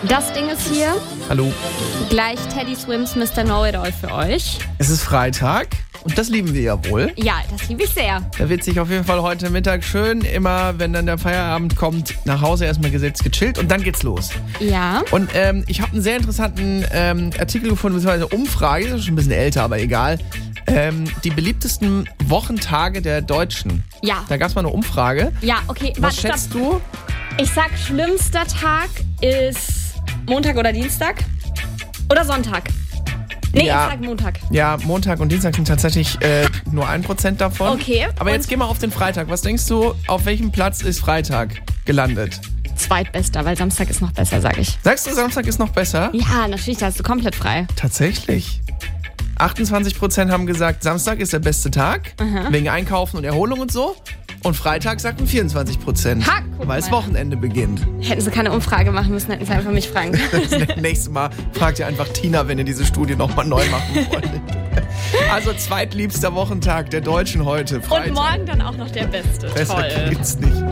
Das Ding ist hier. Hallo. Gleich Teddy Swims Mr. Know-It-All für euch. Es ist Freitag und das lieben wir ja wohl. Ja, das liebe ich sehr. Da wird sich auf jeden Fall heute Mittag schön, immer wenn dann der Feierabend kommt, nach Hause erstmal gesetzt, gechillt und dann geht's los. Ja. Und ich habe einen sehr interessanten Artikel gefunden, beziehungsweise Umfrage, das ist schon ein bisschen älter, aber egal. Die beliebtesten Wochentage der Deutschen. Ja. Da gab es mal eine Umfrage. Ja, okay. Was schätzt du? Ich sag, schlimmster Tag ist Montag oder Dienstag. Oder Sonntag. Nee, Ja. ich sag Montag. Ja, Montag und Dienstag sind tatsächlich nur 1% davon. Okay. Aber jetzt geh mal auf den Freitag. Was denkst du, auf welchem Platz ist Freitag gelandet? Zweitbester, weil Samstag ist noch besser, sag ich. Sagst du, Samstag ist noch besser? Ja, natürlich, da hast du komplett frei. Tatsächlich. 28% haben gesagt, Samstag ist der beste Tag, wegen Einkaufen und Erholung und so. Und Freitag sagten 24%, Ha, guck weil es mal. Wochenende beginnt. Hätten sie keine Umfrage machen müssen, hätten sie einfach mich fragen können. Das nächste Mal fragt ihr einfach Tina, wenn ihr diese Studie nochmal neu machen wollt. Also zweitliebster Wochentag der Deutschen heute, Freitag. Und morgen dann auch noch der Beste. Besser Toll. geht's nicht.